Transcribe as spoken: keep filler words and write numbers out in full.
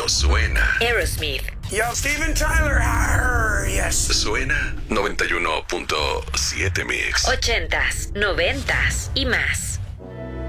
no suena. Aerosmith. Yo, Steven Tyler. Arr, yes. Suena noventa y uno punto siete Mix. Ochentas, noventas y más.